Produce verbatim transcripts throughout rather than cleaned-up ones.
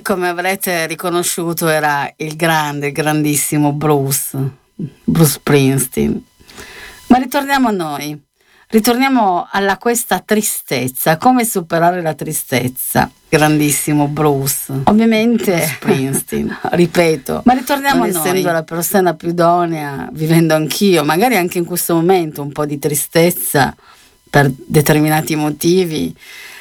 come avrete riconosciuto era il grande, grandissimo Bruce, Bruce Springsteen. Ma ritorniamo a noi, ritorniamo alla questa tristezza, come superare la tristezza. Grandissimo Bruce, ovviamente Bruce Springsteen, ripeto, ma ritorniamo non a noi. Essendo la persona più idonea, vivendo anch'io, magari anche in questo momento un po' di tristezza per determinati motivi,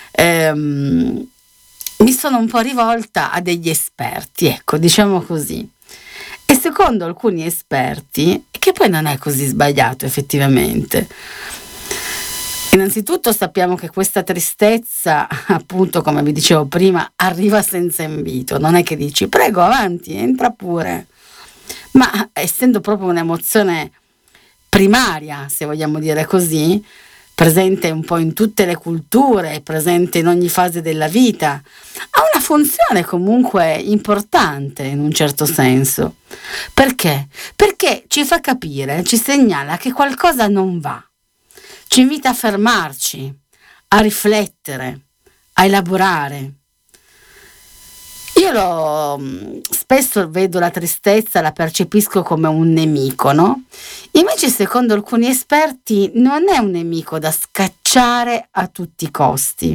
ehm, mi sono un po' rivolta a degli esperti, ecco, diciamo così. E secondo alcuni esperti, che poi non è così sbagliato effettivamente, innanzitutto sappiamo che questa tristezza, appunto come vi dicevo prima, arriva senza invito, non è che dici prego avanti, entra pure, ma essendo proprio un'emozione primaria, se vogliamo dire così, presente un po' in tutte le culture, presente in ogni fase della vita, ha una funzione comunque importante in un certo senso. Perché? Perché ci fa capire, ci segnala che qualcosa non va. Ci invita a fermarci, a riflettere, a elaborare. Io lo, spesso vedo la tristezza, la percepisco come un nemico, no? Invece, secondo alcuni esperti, non è un nemico da scacciare a tutti i costi.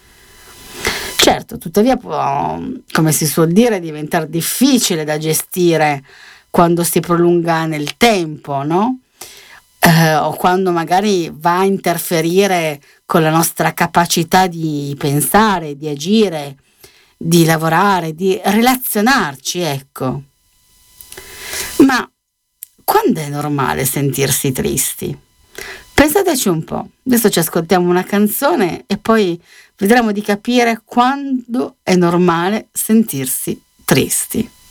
Certo, tuttavia può, come si suol dire, diventare difficile da gestire quando si prolunga nel tempo, no? Eh, o quando magari va a interferire con la nostra capacità di pensare, di agire, di lavorare, di relazionarci, ecco. Ma quando è normale sentirsi tristi? Pensateci un po'. Adesso ci ascoltiamo una canzone e poi vedremo di capire quando è normale sentirsi tristi.